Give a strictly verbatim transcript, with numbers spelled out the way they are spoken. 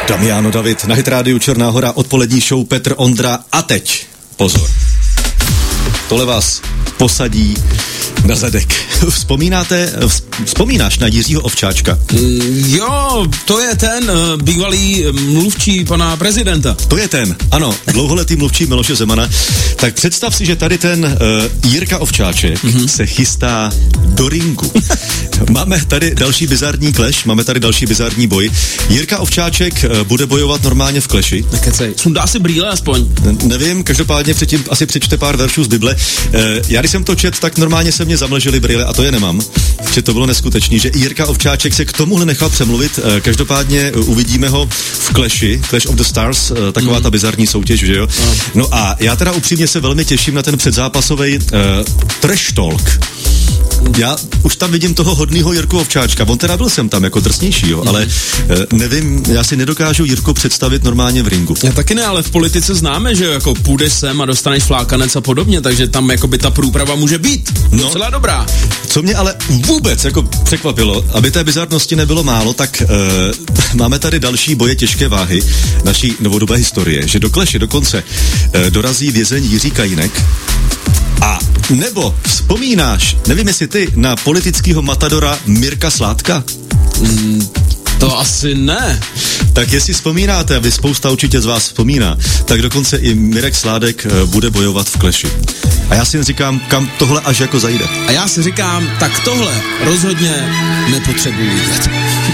Damiano David, na Hit Rádiu Černá Hora, odpolední show Petr Ondra a teď pozor. Tohle vás posadí na zadek. Vzpomínáte, vzpomínáš na Jiřího Ovčáčka? Mm, jo, to je ten uh, bývalý mluvčí pana prezidenta. To je ten, ano, dlouholetý mluvčí Miloše Zemana. Tak představ si, že tady ten uh, Jirka Ovčáček mm-hmm. se chystá do ringu. Máme tady další bizarní clash, máme tady další bizarní boj. Jirka Ovčáček uh, bude bojovat normálně v clashi. Nekecej, sundá si brýle aspoň. Ne- nevím, každopádně předtím asi přečte pár veršů z Bible. Uh, já když jsem to čet, tak normálně se mě zamlžily brýle a to je nemám. Že to bylo neskutečný, že Jirka Ovčáček se k tomuhle nechal přemluvit. Uh, každopádně uh, uvidíme ho v clashi, Clash of the Stars, uh, taková mm. ta bizarní soutěž, že jo? No. no a já teda upřímně se velmi těším na ten předzápasový uh, trash talk. Já už tam vidím toho hodnýho Jirku Ovčáčka. On teda byl jsem tam jako drsnější, jo, mm. ale uh, nevím, já si nedokážu Jirku představit normálně v ringu. Já taky ne, ale v politice známe, že jako půjdeš sem a dostaneš flákanec a podobně, takže tam jakoby ta průprava může být no, docela dobrá. Co mě ale vůbec jako překvapilo, aby té bizarnosti nebylo málo, tak uh, máme tady další boje těžké váhy naší novodobé historie, že do kleše dokonce uh, dorazí vězeň Jiří Kajínek. A nebo vzpomínáš, nevím jestli ty, na politického matadora Mirka Sládka? Mm, to asi ne. Tak jestli vzpomínáte, a vy spousta určitě z vás vzpomíná, tak dokonce i Mirek Sládek bude bojovat v kleši. A já si jen říkám, kam tohle až jako zajde. A já si říkám, tak tohle rozhodně nepotřebuji vidět.